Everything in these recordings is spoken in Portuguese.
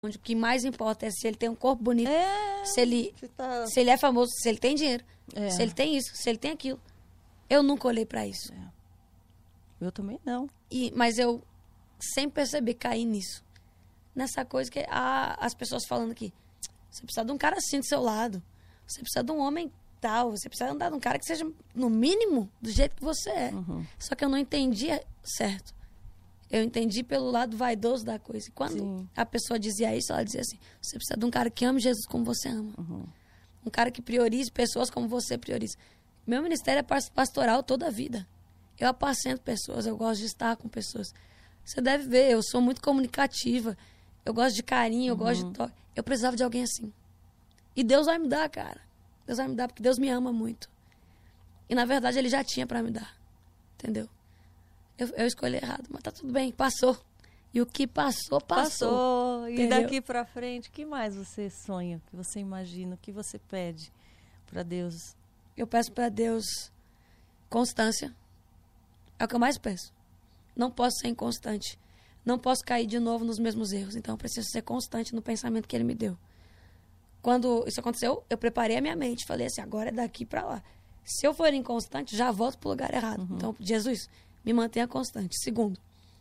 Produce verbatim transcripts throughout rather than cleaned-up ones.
onde o que mais importa é se ele tem um corpo bonito, É, se, ele, você tá... se ele é famoso, se ele tem dinheiro, É. se ele tem isso, se ele tem aquilo. Eu nunca olhei pra isso. É. Eu também não. E, mas eu sempre percebi cair nisso. Nessa coisa que ah, as pessoas falando que você precisa de um cara assim do seu lado. Você precisa de um homem tal. Você precisa andar de um cara que seja, no mínimo, do jeito que você é. Uhum. Só que eu não entendia certo. Eu entendi pelo lado vaidoso da coisa. E quando Sim. a pessoa dizia isso, ela dizia assim, você precisa de um cara que ame Jesus como você ama. Uhum. Um cara que priorize pessoas como você prioriza. Meu ministério é pastoral toda a vida. Eu apacento pessoas, eu gosto de estar com pessoas. Você deve ver, eu sou muito comunicativa. Eu gosto de carinho, eu Uhum. gosto de toque. Eu precisava de alguém assim. E Deus vai me dar, cara. Deus vai me dar, porque Deus me ama muito. E, na verdade, Ele já tinha pra me dar. Entendeu? Eu, eu escolhi errado, mas tá tudo bem, passou. E o que passou, passou. Passou. E Entendeu? daqui pra frente, o que mais você sonha? O que você imagina? O que você pede pra Deus? Eu peço pra Deus constância. É o que eu mais peço. Não posso ser inconstante. Não posso cair de novo nos mesmos erros. Então, eu preciso ser constante no pensamento que Ele me deu. Quando isso aconteceu, eu preparei a minha mente. Falei assim, agora é daqui pra lá. Se eu for inconstante, já volto pro lugar errado. Uhum. Então, Jesus, me mantenha constante. Segundo,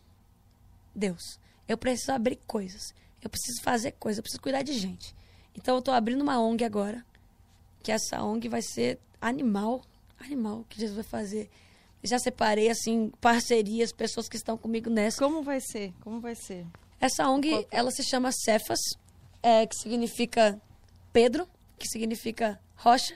Deus, eu preciso abrir coisas. Eu preciso fazer coisas. Eu preciso cuidar de gente. Então, eu tô abrindo uma O N G agora. Que essa O N G vai ser animal. Animal que Jesus vai fazer. Já separei, assim, parcerias, pessoas que estão comigo nessa. Como vai ser? Como vai ser? Essa O N G, ela se chama Cefas, é, que significa Pedro, que significa rocha.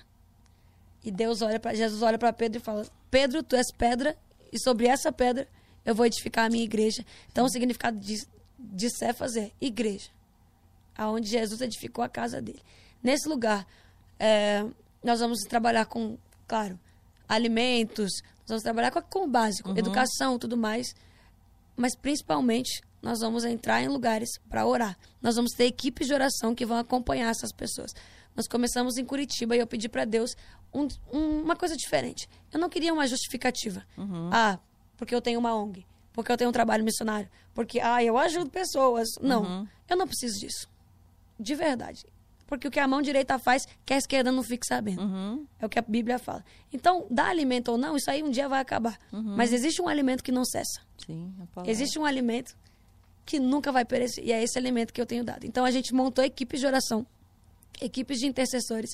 E Deus olha para Jesus olha para Pedro e fala: Pedro, tu és pedra, e sobre essa pedra eu vou edificar a minha igreja. Então, o significado de, de Cefas é igreja, aonde Jesus edificou a casa dele. Nesse lugar, é, nós vamos trabalhar com, claro, alimentos, nós vamos trabalhar com, com o básico, Uhum. educação, tudo mais. Mas, principalmente, nós vamos entrar em lugares para orar. Nós vamos ter equipes de oração que vão acompanhar essas pessoas. Nós começamos em Curitiba e eu pedi para Deus um, um, uma coisa diferente. Eu não queria uma justificativa. Uhum. Ah, porque eu tenho uma O N G. Porque eu tenho um trabalho missionário. Porque, ah, eu ajudo pessoas. Não, Uhum. eu não preciso disso. De verdade. Porque o que a mão direita faz, que a esquerda não fique sabendo. Uhum. É o que a Bíblia fala. Então, dar alimento ou não, isso aí um dia vai acabar. Uhum. Mas existe um alimento que não cessa. Sim, a palavra. Existe um alimento que nunca vai perecer. E é esse alimento que eu tenho dado. Então, a gente montou equipes de oração, equipes de intercessores,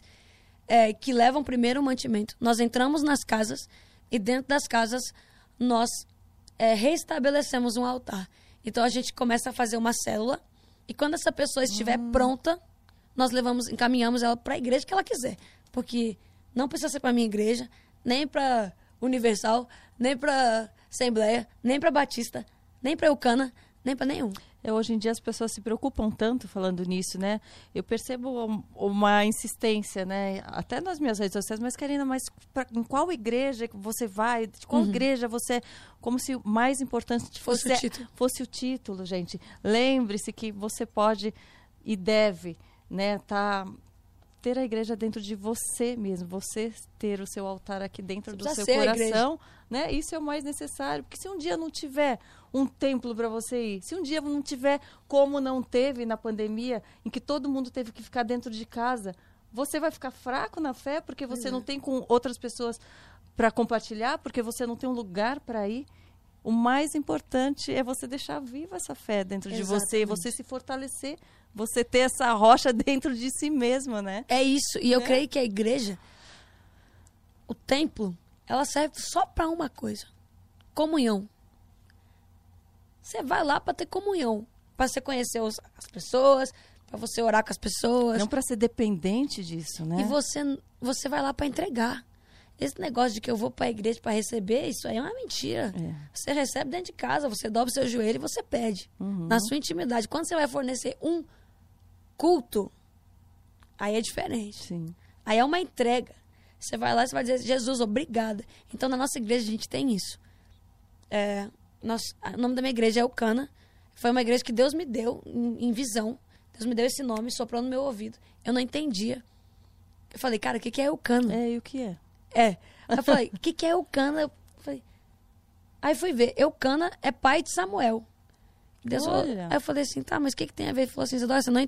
é, que levam primeiro o mantimento. Nós entramos nas casas e dentro das casas nós é, reestabelecemos um altar. Então, a gente começa a fazer uma célula e quando essa pessoa estiver Uhum. pronta, nós levamos, encaminhamos ela para a igreja que ela quiser. Porque não precisa ser para a minha igreja, nem para Universal, nem para Assembleia, nem para Batista, nem para Eucana, nem para nenhum. É, hoje em dia as pessoas se preocupam tanto falando nisso, né? Eu percebo um- uma insistência, né? Até nas minhas redes sociais, mas Karina, mas pra, em qual igreja que você vai? De qual Uhum. igreja você... Como se o mais importante Fosse fosse, o título. fosse o título, gente. Lembre-se que você pode e deve, né? Tá, ter a igreja dentro de você mesmo. Você ter o seu altar aqui dentro Você do precisa seu ser a igreja. coração, né? Isso é o mais necessário. Porque se um dia não tiver um templo para você ir, se um dia não tiver como não teve na pandemia, em que todo mundo teve que ficar dentro de casa, você vai ficar fraco na fé porque você Uhum. não tem com outras pessoas para compartilhar, porque você não tem um lugar para ir. O mais importante é você deixar viva essa fé dentro de você, Exatamente. você se fortalecer, você ter essa rocha dentro de si mesma, né? É isso. E eu Né? creio que a igreja, o templo, ela serve só para uma coisa: comunhão. Você vai lá para ter comunhão, para você conhecer os- as pessoas, para você orar com as pessoas. Não para ser dependente disso, né? E você, você vai lá para entregar. Esse negócio de que eu vou para a igreja para receber, isso aí é uma mentira. É. Você recebe dentro de casa, você dobra o seu joelho e você pede. Uhum. Na sua intimidade. Quando você vai fornecer um culto, aí é diferente. Sim. Aí é uma entrega. Você vai lá e você vai dizer: Jesus, obrigada. Então, na nossa igreja, a gente tem isso. É, nós, o nome da minha igreja é Eucana. Foi uma igreja que Deus me deu em, em visão. Deus me deu esse nome, soprou no meu ouvido. Eu não entendia. Eu falei: cara, o que, que é Eucana? É, e o que é? É. Aí eu falei: o que, que é Eucana? Eu falei... Aí fui ver. Eucana é pai de Samuel. Deus falou, Olha. aí eu falei assim, tá, mas o que, que tem a ver? Ele falou assim, Isadora, você não